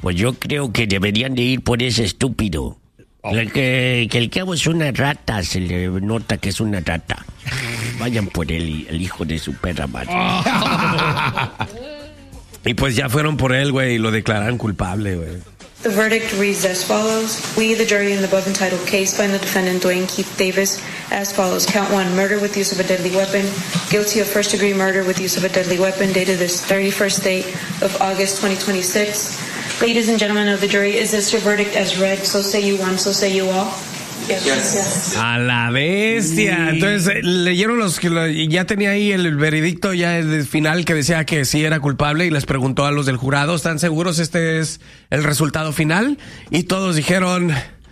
Pues yo creo que deberían de ir por ese estúpido. Que el cabo es una rata, se le nota que es una rata. Vayan por él, el hijo de su perra madre. Y pues ya fueron por él, güey, y lo declararon culpable, güey. The verdict reads as follows. We, the jury in the above entitled case, find the defendant Dwayne Keith Davis as follows. Count 1, murder with use of a deadly weapon. Guilty of first-degree murder with use of a deadly weapon, dated this 31st day of August 2026. Ladies and gentlemen of the jury, is this your verdict as read? So say you one, so say you all. Yes. A la bestia. Entonces leyeron ya tenía ahí el veredicto ya el final que decía que sí era culpable y les preguntó a los del jurado, ¿están seguros este es el resultado final? Y todos dijeron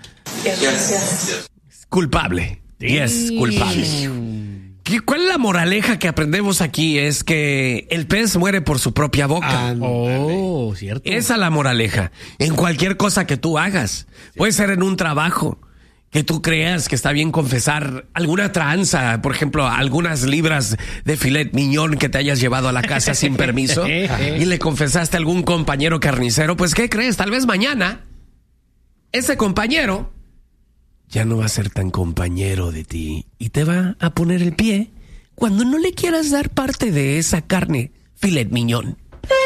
culpable. Yes, culpable. ¿Cuál es la moraleja que aprendemos aquí? Es que el pez muere por su propia boca. Cierto. Esa es la moraleja. En cualquier cosa que tú hagas. Puede ser en un trabajo. Que tú creas que está bien confesar alguna tranza, por ejemplo, algunas libras de filet mignon que te hayas llevado a la casa sin permiso y le confesaste a algún compañero carnicero, pues ¿qué crees? Tal vez mañana ese compañero ya no va a ser tan compañero de ti y te va a poner el pie cuando no le quieras dar parte de esa carne filet mignon.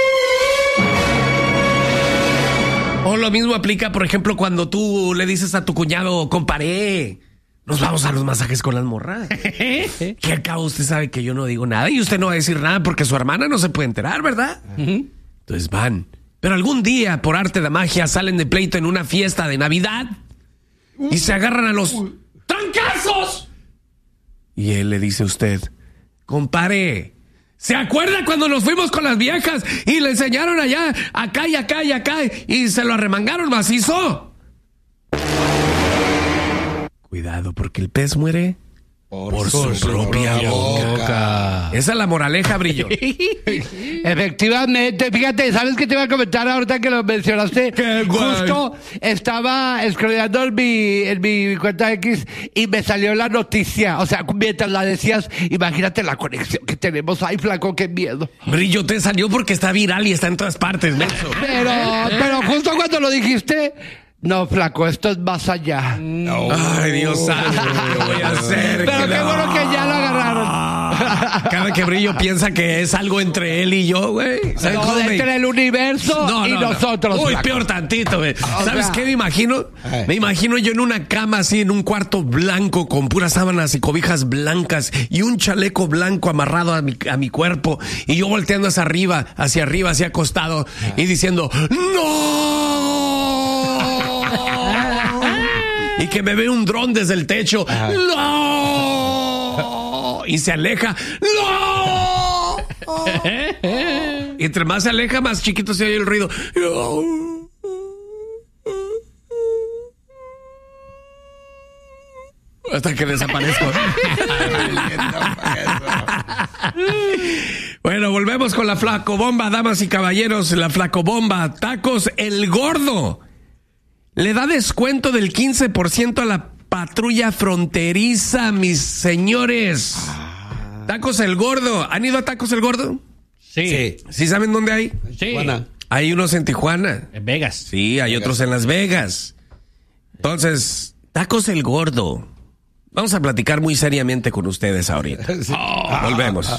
O lo mismo aplica, por ejemplo, cuando tú le dices a tu cuñado, comparé, nos vamos a los masajes con las morras. Que acá usted sabe que yo no digo nada y usted no va a decir nada porque su hermana no se puede enterar, ¿verdad? Entonces van. Pero algún día, por arte de magia, salen de pleito en una fiesta de Navidad y se agarran a los trancazos. Y él le dice a usted, comparé, ¿se acuerda cuando nos fuimos con las viejas y le enseñaron allá, acá y acá y acá y se lo arremangaron macizo? Cuidado, porque el pez muere por su propia boca. Esa es la moraleja, Brillo. Efectivamente, fíjate, ¿sabes qué te iba a comentar ahorita que lo mencionaste? Justo estaba scrolleando en mi cuenta X y me salió la noticia. O sea, mientras la decías, imagínate la conexión que tenemos. Ay, flaco, qué miedo. Brillo, te salió porque está viral y está en todas partes, Nelson. Pero justo cuando lo dijiste... No, flaco, esto es más allá. No. Ay, Dios santo, ¿qué voy a hacer? Pero qué bueno que ya lo agarraron. Cada que Brillo piensa que es algo entre él y yo, güey. No, entre el universo y nosotros. Uy, flaco. peor tantito, güey. ¿Sabes qué me imagino? Me imagino yo en una cama así, en un cuarto blanco, con puras sábanas y cobijas blancas y un chaleco blanco amarrado a mi cuerpo. Y yo volteando hacia arriba, hacia acostado y diciendo, ¡no! Y que me ve un dron desde el techo. ¡No! Y se aleja. ¡No! Y entre más se aleja, más chiquito se oye el ruido. Hasta que desaparezco. Bueno, volvemos con la Flacobomba, damas y caballeros. La Flacobomba, Tacos El Gordo le da descuento del 15% a la patrulla fronteriza, mis señores. Tacos El Gordo. ¿Han ido a Tacos El Gordo? Sí. ¿Sí saben dónde hay? Sí. Tijuana. Hay unos en Tijuana. En Vegas. Sí, hay otros en Las Vegas. Entonces, Tacos El Gordo. Vamos a platicar muy seriamente con ustedes ahorita. Volvemos.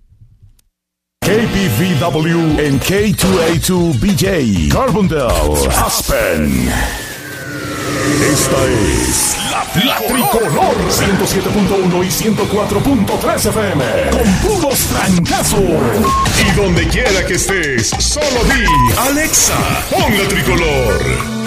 KPVW en K2A2BJ, Carbondale, Aspen. Esta es la Tricolor 107.1 y 104.3 FM con puros trancazos. Y donde quiera que estés, solo di Alexa, pon la Tricolor.